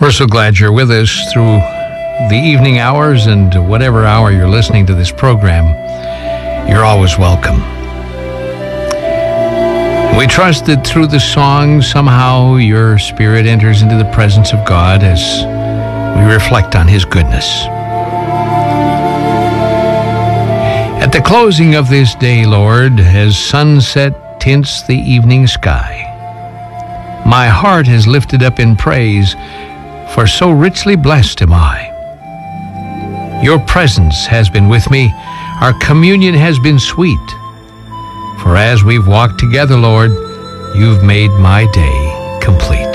We're so glad you're with us through the evening hours, and whatever hour you're listening to this program, you're always welcome. We trust that through the song, somehow your spirit enters into the presence of God as we reflect on His goodness. At the closing of this day, Lord, as sunset tints the evening sky, my heart is lifted up in praise, for so richly blessed am I. Your presence has been with me. Our communion has been sweet. For as we've walked together, Lord, you've made my day complete.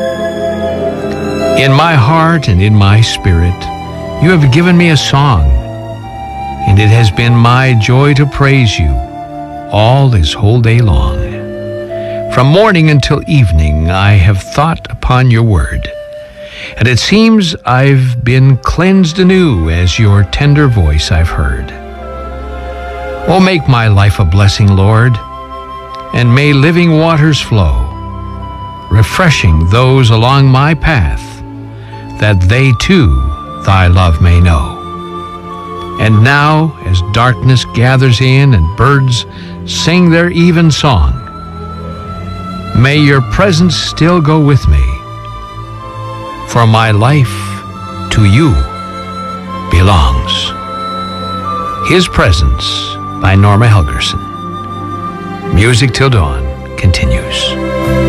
In my heart and in my spirit, you have given me a song, and it has been my joy to praise you all this whole day long. From morning until evening, I have thought upon your word, and it seems I've been cleansed anew as your tender voice I've heard. Oh, make my life a blessing, Lord, and may living waters flow, refreshing those along my path, that they too thy love may know. And now, as darkness gathers in and birds sing their even song, may your presence still go with me, for my life to you belongs. His Presence by Norma Helgerson. Music Till Dawn continues.